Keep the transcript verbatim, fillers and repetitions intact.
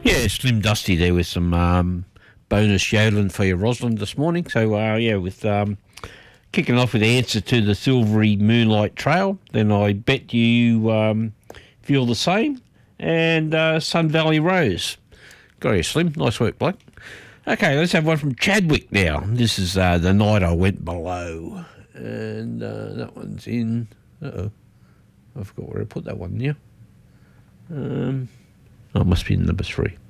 Yeah, Slim Dusty there with some um, bonus yodeling for you, Rosalind, this morning. So, uh, yeah, with um, kicking off with the answer to the Silvery Moonlight Trail, then I bet you um, feel the same, and uh, Sun Valley Rose. Got you, Slim. Nice work, bloke. Okay, let's have one from Chadwick now. This is uh, The Night I Went Below. And uh, that one's in... Uh-oh. I forgot where I put that one now. Um, oh, it must be in number three.